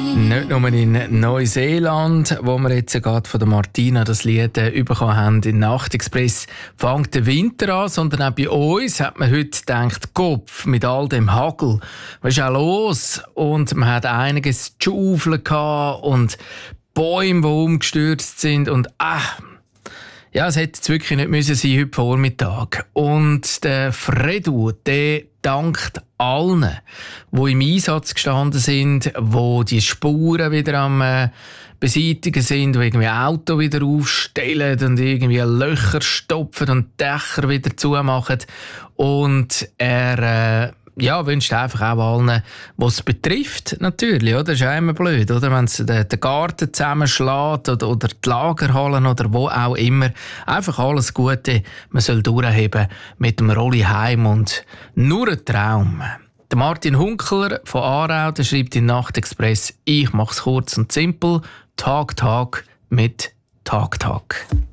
Nicht nur in Neuseeland, wo wir jetzt gerade von der Martina das Lied bekommen haben, in Nachtexpress fängt der Winter an, sondern auch bei uns hat man heute gedacht, Kopf, mit all dem Hagel, was ist auch los? Und man hat einiges zu schaufeln gehabt und Bäume, die umgestürzt sind und ja, es hätte jetzt wirklich nicht müssen sein heute Vormittag. Und der Fredu, der dankt allen, die im Einsatz gestanden sind, die die Spuren wieder am beseitigen sind, die irgendwie Auto wieder aufstellen und irgendwie Löcher stopfen und Dächer wieder zumachen. Und er wünscht einfach auch allen, was es betrifft, natürlich, oder? Das ist ja immer blöd, oder? Wenn es den Garten zusammenschlägt oder die Lagerhallen oder wo auch immer. Einfach alles Gute. Man soll durchheben mit dem Rolli heim und nur ein Traum. Der Martin Hunkler von Aarau, der schreibt in Nachtexpress, ich mach's kurz und simpel, Tag mit Tag.